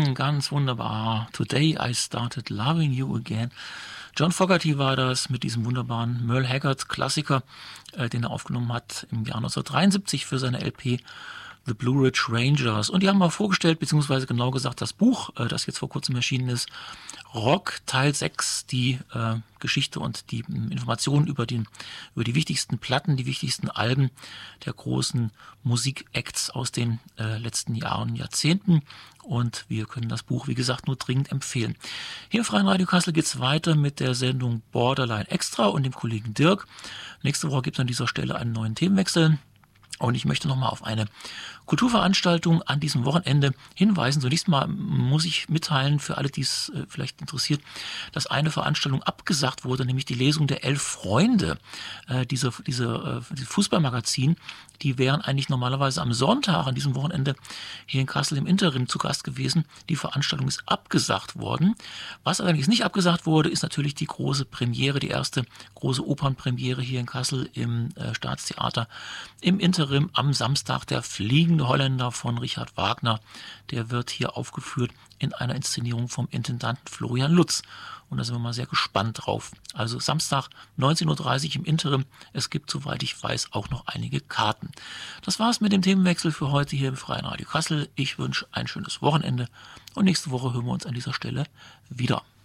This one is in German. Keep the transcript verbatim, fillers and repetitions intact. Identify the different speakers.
Speaker 1: Ganz wunderbar. Today I started loving you again. John Fogerty war das mit diesem wunderbaren Merle Haggard Klassiker, äh, den er aufgenommen hat im Jahr neunzehnhundertdreiundsiebzig für seine L P The Blue Ridge Rangers. Und die haben mal vorgestellt, beziehungsweise genau gesagt, das Buch, äh, das jetzt vor kurzem erschienen ist, Rock Teil sechs, die äh, Geschichte und die äh, Informationen über, den, über die wichtigsten Platten, die wichtigsten Alben der großen Musikacts aus den äh, letzten Jahren und Jahrzehnten. Und wir können das Buch, wie gesagt, nur dringend empfehlen. Hier im Freien Radio Kassel geht es weiter mit der Sendung Borderline Extra und dem Kollegen Dirk. Nächste Woche gibt es an dieser Stelle einen neuen Themenwechsel. Und ich möchte nochmal auf eine Kulturveranstaltung an diesem Wochenende hinweisen. Zunächst mal muss ich mitteilen, für alle, die es äh, vielleicht interessiert, dass eine Veranstaltung abgesagt wurde, nämlich die Lesung der Elf Freunde. Äh, diese, diese, äh, diese Fußballmagazin, die wären eigentlich normalerweise am Sonntag an diesem Wochenende hier in Kassel im Interim zu Gast gewesen. Die Veranstaltung ist abgesagt worden. Was allerdings nicht abgesagt wurde, ist natürlich die große Premiere, die erste große Opernpremiere hier in Kassel im äh, Staatstheater im Interim am Samstag, der Fliegende Holländer von Richard Wagner. Der wird hier aufgeführt in einer Inszenierung vom Intendanten Florian Lutz. Und da sind wir mal sehr gespannt drauf. Also Samstag neunzehn Uhr dreißig im Interim. Es gibt, soweit ich weiß, auch noch einige Karten. Das war's mit dem Themenwechsel für heute hier im Freien Radio Kassel. Ich wünsche ein schönes Wochenende und nächste Woche hören wir uns an dieser Stelle wieder.